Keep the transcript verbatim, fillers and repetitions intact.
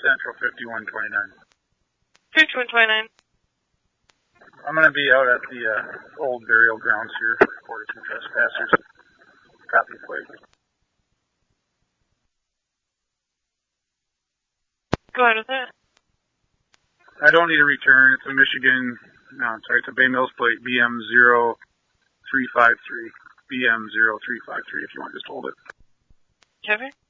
Central fifty-one twenty-nine. fifty-one twenty-nine. I'm going to be out at the uh, old burial grounds here, reported some trespassers. Copy plate. Go ahead with it. I don't need a return. It's a Michigan, no, I'm sorry, it's a Bay Mills plate, B M zero three five three. B M zero three five three, if you want to just hold it. Kevin?